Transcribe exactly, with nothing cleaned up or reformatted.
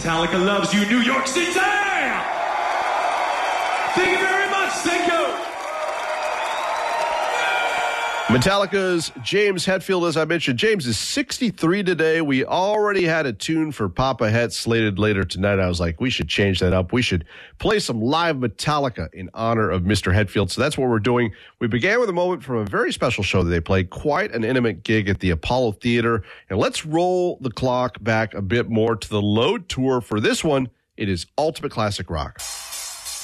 Metallica loves you, New York City! Thank you very much, thank you! Metallica's James Hetfield, as I mentioned. James is sixty-three today. We already had a tune for Papa Het slated later tonight. I was like, we should change that up. We should play some live Metallica in honor of Mister Hetfield. So that's what we're doing. We began with a moment from a very special show that they played, quite an intimate gig at the Apollo Theater. And let's roll the clock back a bit more to the Load Tour. For this one, it is Ultimate Classic Rock.